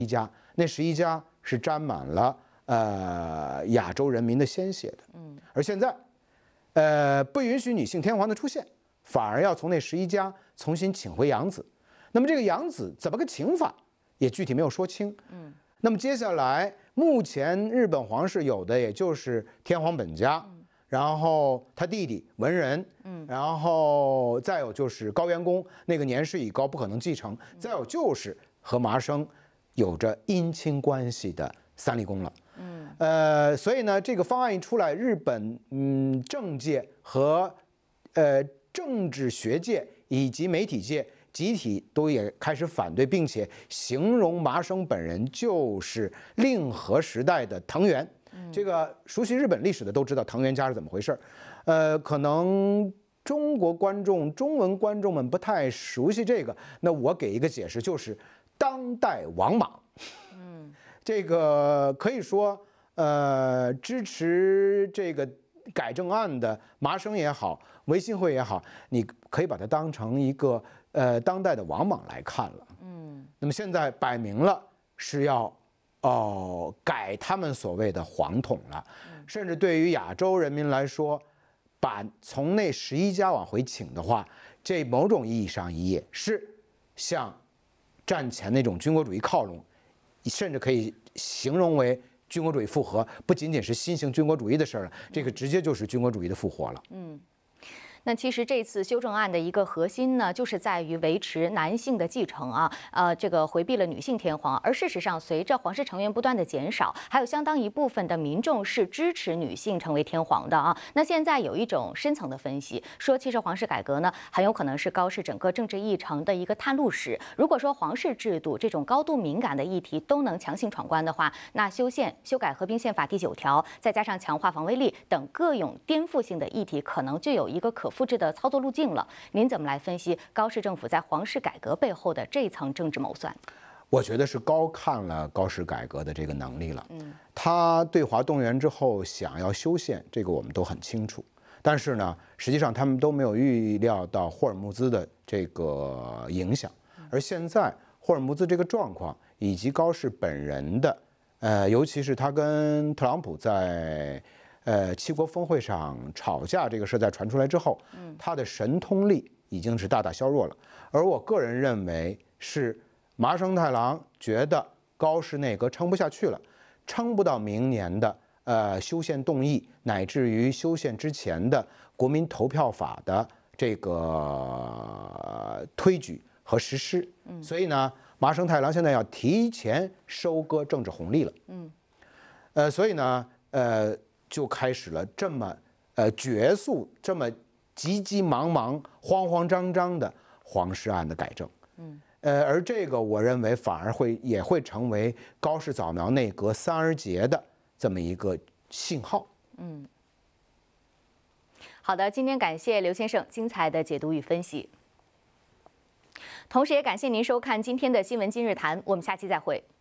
家，那11家是沾满了亚洲人民的鲜血的。而现在，不允许女性天皇的出现，反而要从那11家重新请回养子。那么这个养子怎么个请法，也具体没有说清。那么接下来，目前日本皇室有的也就是天皇本家，然后他弟弟文仁，然后再有就是高元宫，那个年事已高，不可能继承，再有就是和麻生有着姻亲关系的三立宫了。所以呢，这个方案一出来，日本政界和政治学界以及媒体界集体都也开始反对，并且形容麻生本人就是令和时代的藤原。这个熟悉日本历史的都知道藤原家是怎么回事。可能中国观众、中文观众们不太熟悉这个，那我给一个解释，就是当代王莽。这个可以说，支持这个改正案的麻生也好，维新会也好，你可以把它当成一个当代的王莽来看了。那么现在摆明了是要改他们所谓的皇统了，甚至对于亚洲人民来说，把从那11家往回请的话，这某种意义上也是向战前那种军国主义靠拢，甚至可以形容为军国主义复活，不仅仅是新型军国主义的事儿了，这个直接就是军国主义的复活了。 那其实这次修正案的一个核心呢，就是在于维持男性的继承这个回避了女性天皇。而事实上，随着皇室成员不断的减少，还有相当一部分的民众是支持女性成为天皇的那现在有一种深层的分析，说其实皇室改革呢，很有可能是高氏整个政治议程的一个探路史。如果说皇室制度这种高度敏感的议题都能强行闯关的话，那修改合并宪法第9条，再加上强化防卫力等各种颠覆性的议题，可能就有一个可复制的操作路径了。您怎么来分析高氏政府在皇室改革背后的这层政治谋算？ 我觉得是高看了高氏改革的这个能力了。他对华动员之后想要修宪，这个我们都很清楚。但是呢，实际上他们都没有预料到霍尔木兹的这个影响。而现在霍尔木兹这个状况，以及高氏本人的，尤其是他跟特朗普在七国峰会上吵架这个事在传出来之后，他的神通力已经是大大削弱了。而我个人认为是麻生太郎觉得高氏内阁撑不下去了，撑不到明年的修宪动议，乃至于修宪之前的国民投票法的这个推举和实施。所以呢，麻生太郎现在要提前收割政治红利了。所以呢，就开始了这么绝速、这么急急忙忙、慌慌张张的皇室案的改正。而这个我认为反而也会成为高市早苗内阁3而竭的这么一个信号。 好的，今天感谢刘先生精彩的解读与分析，同时也感谢您收看今天的新闻今日谈，我们下期再会。